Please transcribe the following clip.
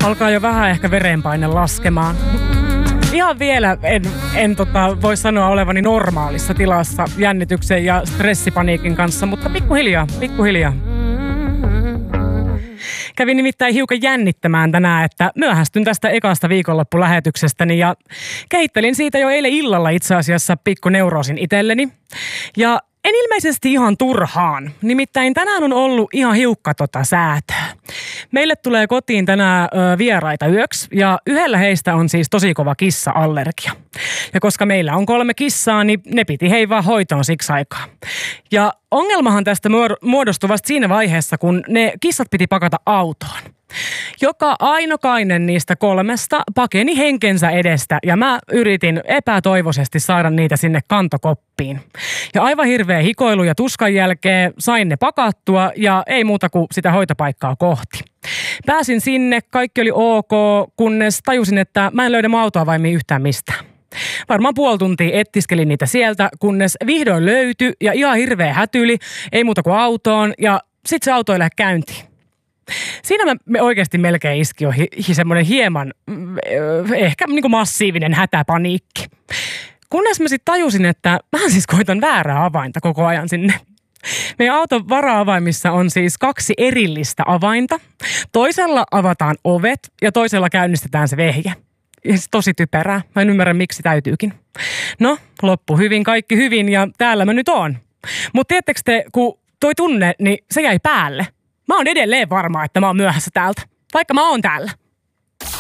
Alkaa jo vähän ehkä verenpaine laskemaan. Ihan vielä en voi sanoa olevani normaalissa tilassa jännityksen ja stressipaniikin kanssa, mutta pikkuhiljaa. Kävin nimittäin hiukan jännittämään tänään, että myöhästyn tästä ekasta viikonloppulähetyksestäni ja kehittelin siitä jo eilen illalla itse asiassa pikkuneuroosin itselleni. Ja en ilmeisesti ihan turhaan. Nimittäin tänään on ollut ihan hiukka säätöä. Meille tulee kotiin tänään vieraita yöksi ja yhdellä heistä on siis tosi kova kissa-allergia. Ja koska meillä on 3 kissaa, niin ne piti heivaa hoitoon siksi aikaa. Ja ongelmahan tästä muodostui vasta siinä vaiheessa, kun ne kissat piti pakata autoon. Joka ainokainen niistä 3 pakeni henkensä edestä ja mä yritin epätoivoisesti saada niitä sinne kantokoppiin. Ja aivan hirveä hikoilu ja tuskan jälkeen sain ne pakattua ja ei muuta kuin sitä hoitopaikkaa kohti. Pääsin sinne, kaikki oli ok, kunnes tajusin, että mä en löydä mun autoavaimia yhtään mistään. Varmaan puoli tuntia ettiskelin niitä sieltä, kunnes vihdoin löytyi ja ihan hirveä hätyli, ei muuta kuin autoon ja sit se auto ei lähde käyntiin. Siinä me oikeasti melkein iski jo semmoinen hieman, ehkä niin kuin massiivinen hätäpaniikki. Kunnes mä sitten tajusin, että mä siis koitan väärää avainta koko ajan sinne. Meidän auton vara-avaimissa on siis 2 erillistä avainta. Toisella avataan ovet ja toisella käynnistetään se vehje. Ja se tosi typerää. Mä en ymmärrä, miksi täytyykin. No, loppu hyvin, kaikki hyvin ja täällä mä nyt oon. Mutta tiedättekö te, kun toi tunne, niin se jäi päälle. Mä oon edelleen varma, että mä oon myöhässä täältä, vaikka mä oon täällä.